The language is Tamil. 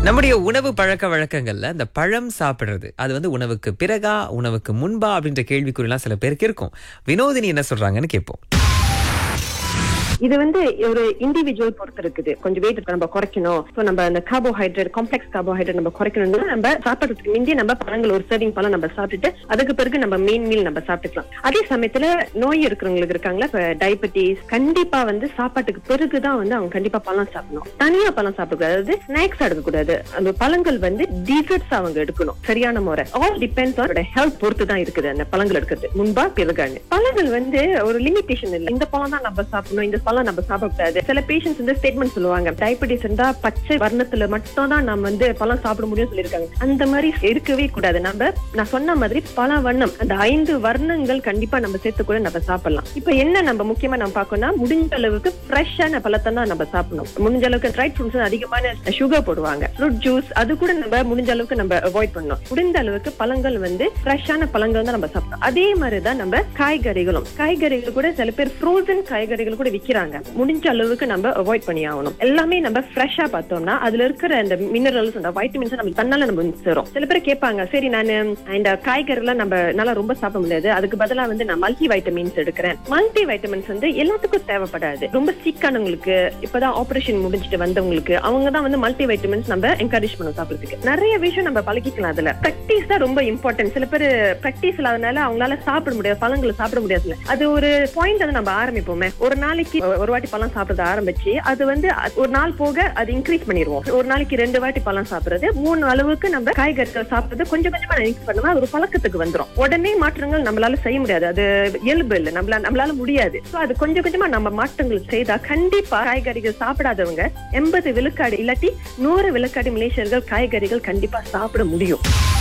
நம்முடைய உணவு பழக்க வழக்கங்கள்ல இந்த பழம் சாப்பிடுறது அது வந்து உணவுக்கு பிறகா உணவுக்கு முன்பா அப்படின்ற கேள்விக்குறிலாம் சில பேருக்கு இருக்கும். வினோதினி என்ன சொல்றாங்கன்னு கேட்போம். இது வந்து ஒரு இண்டிவிஜுவல் பொறுத்து இருக்குது. கொஞ்சம் வெயிட் நம்ம குறைக்கணும், சோ நம்ம அந்த கார்போஹைட்ரேட், காம்ப்ளெக்ஸ் கார்போஹைட்ரேட் நம்ம குறைக்கணும்னா நம்ம சாப்பிடுறதுக்கு முந்தைய நம்ம பழங்கள் ஒரு சர்விங் பழம் நம்ம சாப்பிட்டுட்டு அதுக்கு பிறகு நம்ம மெயின் மீல் நம்ம சாப்பிட்டுக்கலாம். அதே சமயத்துல நோய் இருக்கிறவங்களுக்கு இருக்காங்களா, இப்ப டயபெட்டிஸ், கண்டிப்பா வந்து சாப்பாட்டுக்கு பிறகுதான் வந்து அவங்க கண்டிப்பா பழம் சாப்பிடணும். தனியா பழம் சாப்பிடக்கூடாது, அதாவது ஸ்நாக்ஸ் எடுக்கக்கூடாது. அந்த பழங்கள் வந்து டீசர்ட்ஸ் அவங்க எடுக்கணும் சரியான முறை. ஆல் டிபெண்ட்ஸ் ஆன் ஹெல்த் பொறுத்து தான் இருக்குது அந்த பழங்கள் எடுக்கிறது முன்பா பிறகான்னு. பழங்கள் வந்து ஒரு லிமிடேஷன் இல்லை, இந்த பழம் தான் நம்ம சாப்பிடணும், இந்த பழம் நம்ம சாப்பிடக்கூடாது. சில பேஷண்ட்ஸ் வந்து ஸ்டேட்மெண்ட் சொல்லுவாங்க, டயபெட்டிஸ் இருந்தா பச்சை வர்ணத்துல மட்டும் தான் நம்ம வந்து பழம் சாப்பிட முடியும் சொல்லியிருக்காங்க. அந்த மாதிரி இருக்கவே கூடாது. நான் சொன்ன மாதிரி பல வண்ணம், அந்த 5 வர்ணங்கள் கண்டிப்பா நம்ம சேர்த்து கூட நம்ம சாப்பிடலாம். இப்ப என்ன நம்ம முக்கியமா நம்ம பார்க்கணும்னா, முடிஞ்ச அளவுக்கு ஃப்ரெஷ்ஷான பழத்தை தான் நம்ம சாப்பிடணும். முடிஞ்ச அளவுக்கு ட்ரைட் ஃப்ரூட்ஸ் அதிகமான சுகர் போடுவாங்க, ஃப்ரூட் ஜூஸ் அது கூட நம்ம முடிஞ்ச அளவுக்கு நம்ம அவாய்ட் பண்ணணும். முடிந்த அளவுக்கு பழங்கள் வந்து ஃப்ரெஷ்ஷான பழங்கள் தான் நம்ம சாப்பிடணும். அதே மாதிரிதான் நம்ம காய்கறிகள் கூட சில பேர் ஃப்ரோசன் காய்கறிகள் கூட விற்கிறாங்க. முடிஞ்ச அளவுக்கு நம்ம அவாய்ட் பண்ணி ஆகணும். எல்லாமே நம்ம ஃப்ரெஷ்ஷா பார்த்தோம்னா அதுல இருக்கிற அந்த மினரல்ஸ் அந்த வைட்டமின்ஸ் நம்ம தன்னால நம்ம சேரும். சில பேர் கேட்பாங்க, சரி நான் இந்த காய்கறி எல்லாம் நம்ம நல்லா ரொம்ப சாப்பிட முடியாது, அதுக்கு பதிலா வந்து நான் மல்டி வைட்டமின்ஸ் எடுக்கிறேன். மல்டி வைட்டமின்ஸ் வந்து எல்லாத்துக்கும் தேவைப்படாது. ரொம்ப சிக்கானவங்களுக்கு, இப்பதான் ஆபரேஷன் முடிஞ்சிட்டு வந்தவங்களுக்கு, அவங்க தான் வந்து மல்டி வைட்டமின்ஸ் நம்ம என்கரேஜ் பண்ண சாப்பிடுறதுக்கு. நிறைய விஷயம் நம்ம பழகிக்கலாம். அதுல பிராக்டிஸ் தான் ரொம்ப இம்பார்ட்டன்ட். சில பேர் பிராக்டிஸ் இல்லாதனால அவங்களால சாப்பிட முடியாது, பழங்களை சாப்பிட முடியாது. அது ஒரு பாயிண்ட் வந்து நம்ம ஆரம்பிப்போமே, ஒரு நாளைக்கு ஒரு வாட்டி பழம் சாப்பிடுறது ஆரம்பிச்சு அது வந்து ஒரு நாள் போக அது இன்க்ரீஸ் பண்ணிடுவோம். ஒரு நாளைக்கு 2 வாட்டி பழம் சாப்பிடுறது, 3 அளவுக்கு நம்ம காய்கறிகள் சாப்பிடுறது கொஞ்சம் கொஞ்சமா இன்க்ரீஸ் பண்ணோம்னா அது ஒரு பழக்கத்துக்கு வந்துடும். உடனே மாற்றங்கள் நம்மளால செய்ய முடியாது, அது இயல்பு இல்லை, நம்மளால முடியாது. அது கொஞ்சம் கொஞ்சமா நம்ம மாற்றங்கள் செய்தா கண்டிப்பா காய்கறிகள் சாப்பிடாதவங்க 80 விழுக்காடு இல்லாட்டி 100 விழுக்காடு மலேசியர்கள் காய்கறிகள் கண்டிப்பா சாப்பிட முடியும்.